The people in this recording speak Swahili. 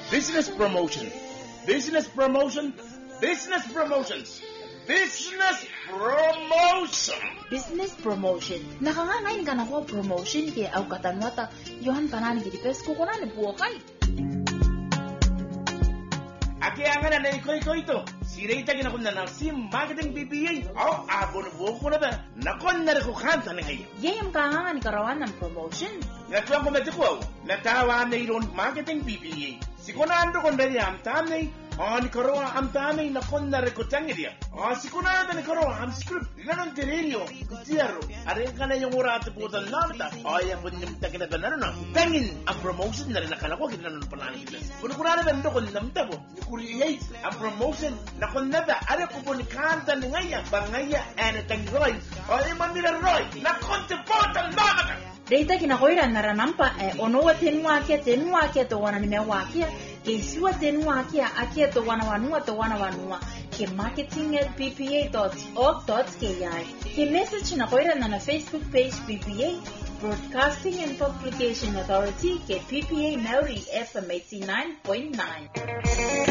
Business promotion. Business promotion. Business promotions. Business promotion. Business promotion. Nakanganain ka na ko promotion kaya au katanwata yohan kanan gidi pes ko na buokay. Aki angan na iko ito. Sirita kinakunda na si marketing BPA. Oh, abon buko na ba? Nakon na ko kanta na ngayon. Yayam ka ni karawan ng promotion. Natuwa ko metiko. Natawa na iron marketing BPA. Sikunando kon dali am tamay. Ni karawa am tamay na kon na rekotang dia. Sikunando ni karawa am script. Ganon tirilyo. Zero. Aring ka na yung urate putan lamta. Yang punyam takin na ganun na. Tangin ang promotion na rin nakala ko kinanon pala nila. Kunukuna na bando kon lamta po. Ni create ang promotion na kon na ba. Ara ko po ni kanta ni ngaya. Bangaya anatang Roy. Yung mamila Roy. Na kon te putan lamta. Data kinakoira naranampa ono watenwa kia to wana nimewakia ke siwa tenwa kia akia to wana wanua ke marketing@bpa.org.ki ke message nakoira na Facebook page BPA Broadcasting and Publication Authority ke PPA Maori FM 89.9